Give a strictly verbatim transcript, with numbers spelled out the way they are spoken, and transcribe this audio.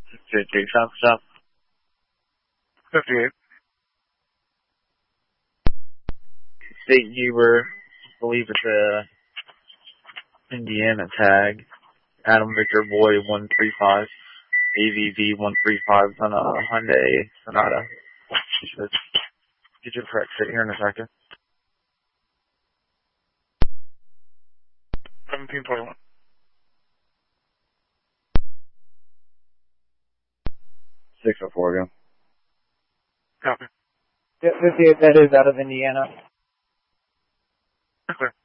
fifty, stop, stop. fifty-eight. State Huber, I believe it's a Indiana tag. Adam Victor Boy one three five. A V V one three five on a Hyundai Sonata. Should get your correct fit here in a second. seventeen twenty-one. six oh four, go. Copy. Yeah, fifty-eight, that is out of Indiana. Clear.